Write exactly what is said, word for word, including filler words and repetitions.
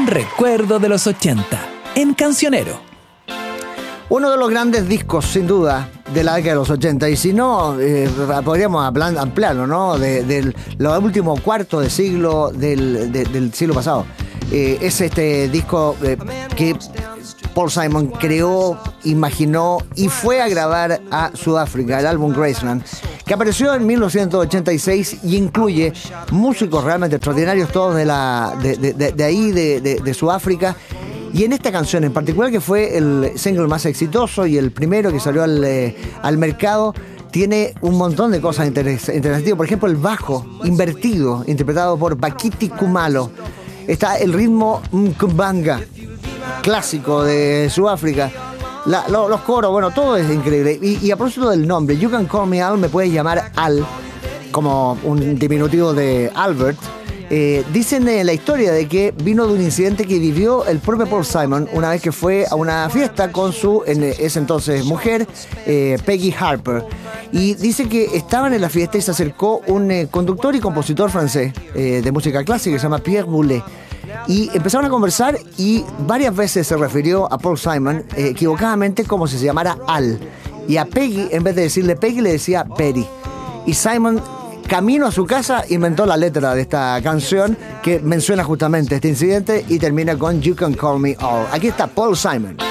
recuerdo de los ochenta, en Cancionero. Uno de los grandes discos, sin duda, de la década de los ochenta, y si no, eh, podríamos ampliarlo, ¿no? De, del lo último cuarto de siglo del, de, del siglo pasado. Eh, es este disco eh, que Paul Simon creó, imaginó y fue a grabar a Sudáfrica, el álbum Graceland, que apareció en mil novecientos ochenta y seis y incluye músicos realmente extraordinarios, todos de, la, de, de, de, de ahí, de, de, de Sudáfrica. Y en esta canción en particular, que fue el single más exitoso y el primero que salió al, eh, al mercado, tiene un montón de cosas interesantes. Por ejemplo, el bajo invertido, interpretado por Bakiti Kumalo. Está el ritmo Mkumbanga, clásico de Sudáfrica. La, lo, los coros, bueno, todo es increíble. Y, y a propósito del nombre, You Can Call Me Al, me puedes llamar Al, como un diminutivo de Albert. Eh, dicen en la historia de que vino de un incidente que vivió el propio Paul Simon una vez que fue a una fiesta con su, en ese entonces, mujer, eh, Peggy Harper. Y dice que estaban en la fiesta y se acercó un eh, conductor y compositor francés eh, de música clásica que se llama Pierre Boulez. Y empezaron a conversar y varias veces se refirió a Paul Simon eh, equivocadamente como si se llamara Al. Y a Peggy, en vez de decirle Peggy, le decía Perry. Y Simon, camino a su casa, inventó la letra de esta canción que menciona justamente este incidente y termina con You Can Call Me All. Aquí está Paul Simon.